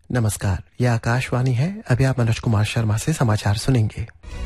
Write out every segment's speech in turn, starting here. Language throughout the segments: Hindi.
नमस्कार, यह आकाशवाणी है। अभी आप मनोज कुमार शर्मा से समाचार सुनेंगे।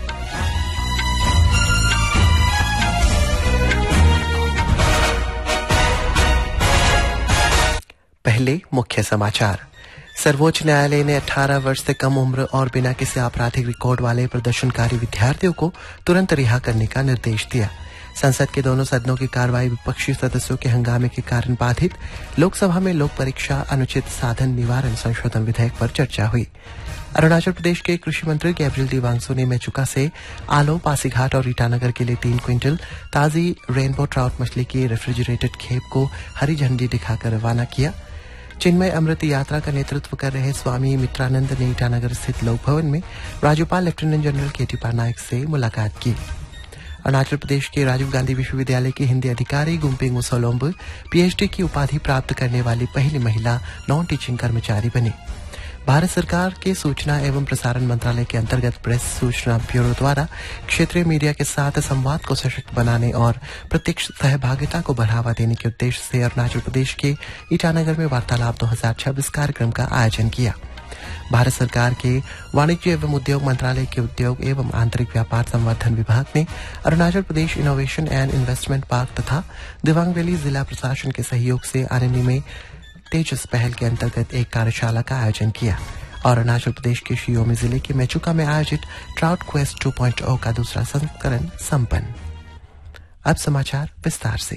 पहले मुख्य समाचार। सर्वोच्च न्यायालय ने 18 वर्ष से कम उम्र और बिना किसी आपराधिक रिकॉर्ड वाले प्रदर्शनकारी विद्यार्थियों को तुरंत रिहा करने का निर्देश दिया। संसद के दोनों सदनों की कार्रवाई विपक्षी सदस्यों के हंगामे के कारण बाधित। लोकसभा में लोक परीक्षा अनुचित साधन निवारण संशोधन विधेयक पर चर्चा हुई। अरुणाचल प्रदेश के कृषि मंत्री गैब्रियल डी वांगसू ने मेचुका से आलो, पासीघाट और ईटानगर के लिए 3 क्विंटल ताजी रेनबो ट्राउट मछली की रेफ्रिजरेटेड खेप को हरी झंडी दिखाकर रवाना किया। चिन्मय अमृत यात्रा का नेतृत्व कर रहे स्वामी मित्रानंद ने ईटानगर स्थित लोक भवन में राज्यपाल लेफ्टिनेंट जनरल केटी पटनायक से मुलाकात की। अरुणाचल प्रदेश के राजीव गांधी विश्वविद्यालय की हिंदी अधिकारी गुम्पिंग मुसोलोम्ब पीएचडी की उपाधि प्राप्त करने वाली पहली महिला नॉन टीचिंग कर्मचारी बनी। भारत सरकार के सूचना एवं प्रसारण मंत्रालय के अंतर्गत प्रेस सूचना ब्यूरो द्वारा क्षेत्रीय मीडिया के साथ संवाद को सशक्त बनाने और प्रत्यक्ष सहभागिता को बढ़ावा देने के उद्देश्य से अरुणाचल प्रदेश के ईटानगर में वार्तालाप 2026 कार्यक्रम का आयोजन किया। भारत सरकार के वाणिज्य एवं उद्योग मंत्रालय के उद्योग एवं आंतरिक व्यापार संवर्धन विभाग ने Arunachal Pradesh innovation and investment park तथा दिबांग वैली जिला प्रशासन के सहयोग से आरएनयू में तेजस पहल के अंतर्गत एक कार्यशाला का आयोजन किया और अरुणाचल प्रदेश के शियोमी जिले के मेचुका में आयोजित ट्राउट क्वेस्ट 2.0 का दूसरा संस्करण संपन्न। अब समाचार विस्तार से।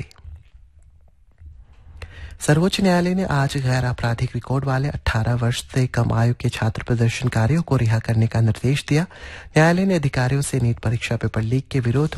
सर्वोच्च न्यायालय ने आज गैर आपराधिक रिकॉर्ड वाले 18 वर्ष से कम आयु के छात्र प्रदर्शनकारियों को रिहा करने का निर्देश दिया। न्यायालय ने अधिकारियों से नीट परीक्षा पेपर लीक के विरोध